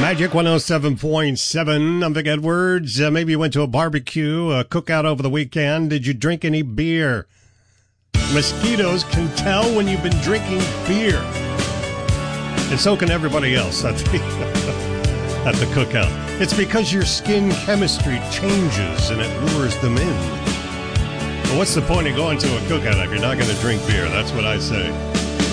Magic 107.7. I'm Vic Edwards. Maybe you went to a barbecue, a cookout over the weekend. Did you drink any beer? Mosquitoes can tell when you've been drinking beer. And so can everybody else at the cookout. It's because your skin chemistry changes and it lures them in. But what's the point of going to a cookout if you're not going to drink beer? That's what I say.